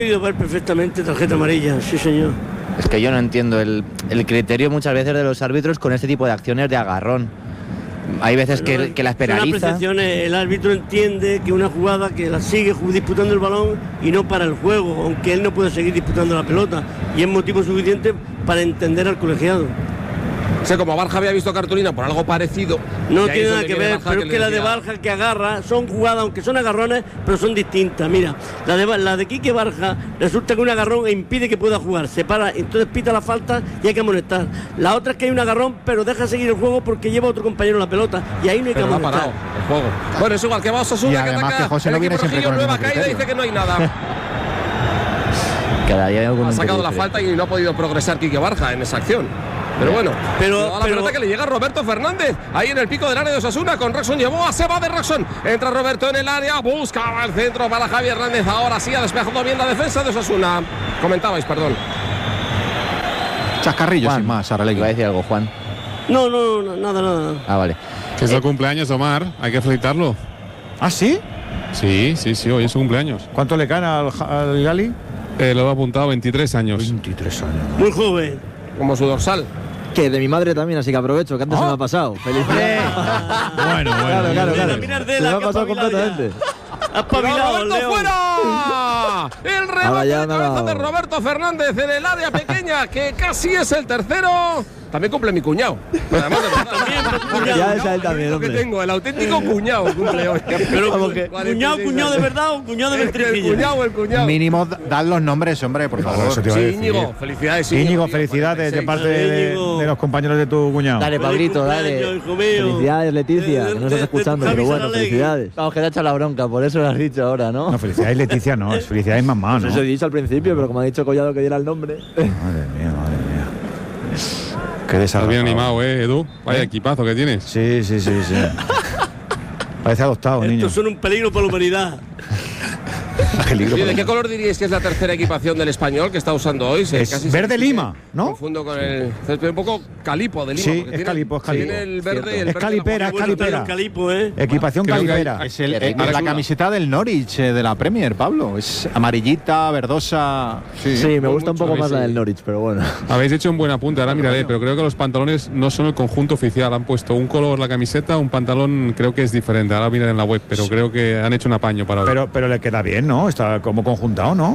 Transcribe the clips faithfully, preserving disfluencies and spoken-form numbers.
podido ver perfectamente tarjeta amarilla, sí señor. Es que yo no entiendo el, el criterio muchas veces de los árbitros con este tipo de acciones de agarrón. Hay veces bueno, que, que las penaliza. El árbitro entiende que una jugada que la sigue disputando el balón y no para el juego, aunque él no puede seguir disputando la pelota, y es motivo suficiente para entender al colegiado. O sea, como Barja había visto cartulina por algo parecido. No tiene nada que ver, pero es que la de Barja que agarra son jugadas, aunque son agarrones, pero son distintas. Mira, la de, la de Quique Barja resulta que un agarrón impide que pueda jugar, se para, entonces pita la falta y hay que amonestar. La otra es que hay un agarrón, pero deja seguir el juego porque lleva a otro compañero la pelota y ahí no hay que pero amonestar. Ha parado el juego. Bueno, es igual que va Osasuna, que ataca. Que José el no viene equipo siempre con nueva el caída, dice que no hay nada. Cada día hay algún ha sacado la falta y no ha podido progresar Quique Barja en esa acción. Pero bueno, pero la pero, pelota que le llega a Roberto Fernández ahí en el pico del área de Osasuna con Roxon Yeboah, se va de Roxon, entra Roberto en el área, busca el centro para Javi Hernández, ahora sí ha despejado bien la defensa de Osasuna. Comentabais, perdón. Chascarrillo Juan, sin más, Saralegui. ¿Iba a decir algo, Juan? No, no, no, nada, nada. Ah, vale. Que es el cumpleaños, Omar, hay que felicitarlo. ¿Ah, sí? Sí, sí, sí, hoy es su cumpleaños. ¿Cuánto le caen al, al Gali? Eh, lo he apuntado, veintitrés años. veintitrés años. Muy joven. Como su dorsal. Que de mi madre también, así que aprovecho, que antes ¿Oh? se me ha pasado. ¡Felicidades! Bueno, bueno. Claro, claro, claro. Minardela, Se me ha que pasado espabilado completamente. Ha espabilado, ¡Roberto León. fuera! El rebote de cabeza de Roberto Fernández en el área pequeña, que casi es el tercero. También cumple mi cuñado. Además de También, Ya es a él también, que hombre. tengo, el auténtico cuñado cumple hoy. Pero cuñado, cuñado de verdad o cuñado de El mentrijillo. cuñado, el cuñado. Mínimo, dad los nombres, hombre, por favor. Sí, Íñigo, felicidades, Íñigo. Íñigo, felicidades de parte de, de los compañeros de tu cuñado. Dale, Pablito, dale. Felicidades, Leticia, que no estás escuchando, pero bueno, felicidades. Vamos, que te ha hecho la bronca, por eso lo has dicho ahora, ¿no? No, felicidades, Leticia, no, es felicidades mamá, ¿no? Eso he dicho al principio, pero como ha dicho Collado que diera el nombre. Madre mía, madre mía. Qué Estás bien desarrollado. animado, ¿eh, Edu? Vaya ¿Eh? equipazo que tienes. Sí, sí, sí, sí. Parece adoptado, niño. Estos son un peligro para la humanidad. Peligro. ¿Y de qué color diríais que es la tercera equipación del Español que está usando hoy? Se- Es casi verde se- lima, ¿no? Confundo con el césped, un poco calipo de Lima. Sí, porque es tiene- calipo, es calipo. Tiene el verde y el Es verde calipera, es Bueno, calipera. el calipo, ¿eh? Equipación Creo que hay- calipera. es el, Qué rico. la camiseta del Norwich eh, de la Premier, Pablo. Es amarillita, verdosa. Sí, Sí, me gusta un mucho, poco más sí. la del Norwich, pero bueno. Habéis hecho un buen apunte, ahora miraré, pero creo que los pantalones no son el conjunto oficial. Han puesto un color la camiseta, un pantalón creo que es diferente. Ahora miraré en la web, pero creo que han hecho un apaño para hoy. Pero, pero le queda bien, ¿no? Está como conjuntado, ¿no?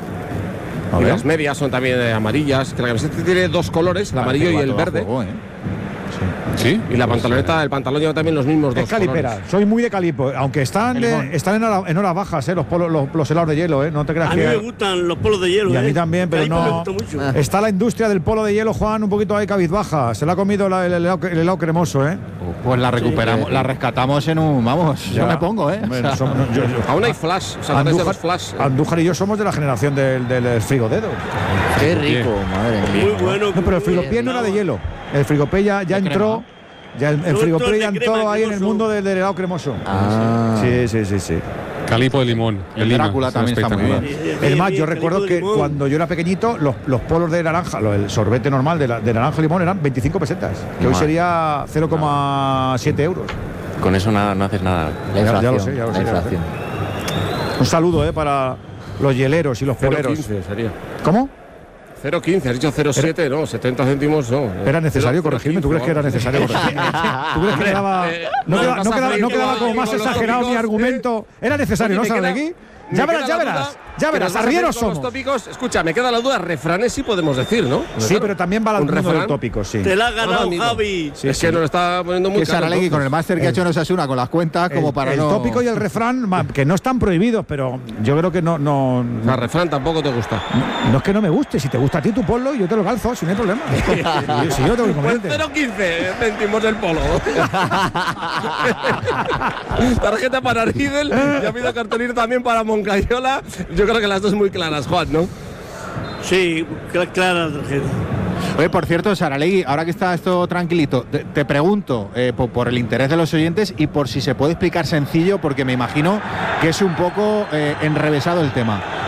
A Y ver. las medias son también eh, amarillas, que la camiseta tiene dos colores, el amarillo y el verde. Juego, ¿eh? ¿Sí? Y la pantaloneta, el pantalón lleva también los mismos dos Es calipera, colores. soy muy de calipo, aunque están, de- están en, hora- en horas bajas, ¿eh? Los, polos, los, los helados de hielo, ¿eh? No te creas A mí que... me gustan los polos de hielo. Y a ¿eh? mí también, pero Calipo me no. gusta mucho. Está la industria del polo de hielo, Juan, un poquito ahí cabizbaja. Se la ha comido la- el, helado, el helado cremoso, ¿eh? Pues la recuperamos, la rescatamos en un. Vamos, Ya. yo me pongo, ¿eh? Hombre, O sea, somos- no, yo- yo- Aún hay flash, o sea, de los flash. eh. Andújar y yo somos de la generación del, del frigodedo. Qué rico, madre mía. Muy bueno. No, pero el frigopié no era de hielo. El frigopié ya, ya entró. Ya el, el No, frigopié entró ya el de entró crema, ahí en el cremoso. mundo del, del helado cremoso. Ah. Sí, sí, sí, sí. Calipo de limón. El de Lima, Drácula es también está muy espectacular. Es más, yo recuerdo que cuando yo era pequeñito, los, los polos de naranja, lo- el sorbete normal de, la- de naranja y limón eran veinticinco pesetas, que hoy Madre. sería cero coma siete euros. Con eso nada, no haces nada. La Ya- ya inflación. lo sé, ya lo sé, la ya lo sé. inflación. Un saludo eh, para los hieleros y los cero poleros. quince sería. ¿Cómo? cero quince, has dicho cero siete, no, setenta céntimos no. ¿Era necesario Cero- corregirme? ¿Tú crees que era necesario corregirme? ¿Tú crees que quedaba, eh, no, no, quedaba, vas no a quedaba- freír no todo quedaba ahí como más con los exagerado mi tópicos, argumento? ¿Era necesario, Oye, no, me queda- Saralegui? me Ya queda verás, ya la verás. duda, Ya que verás, nos vas a arrieros hacer con los somos. tópicos. Escucha, me queda la duda, refranes sí podemos decir, ¿no? Sí, pero también va al ¿Un mundo del refrán? tópico, sí. Te la has ganado, Ah, amigo. Javi. Sí, es sí. que nos lo está poniendo muy que caro. Saralegui con el entonces. máster que ha hecho en Osasuna con las cuentas, como el, para el no. tópico y el refrán, ma- que no están prohibidos, pero yo creo que no, no, O sea, refrán tampoco te gusta. no es que no me guste. Si te gusta a ti, tú ponlo y yo te lo calzo, si no hay problema. Si- si yo tengo Pues inconveniente. cero quince céntimos del polo. Tarjeta para Riedel y ha habido cartulina también para Moncayola. Yo creo que las dos muy claras, Juan, ¿no? Sí, cl- clara la tarjeta. Oye, por cierto, Saralegui, ahora que está esto tranquilito, te, te pregunto eh, por, por el interés de los oyentes y por si se puede explicar sencillo, porque me imagino que es un poco eh, enrevesado el tema.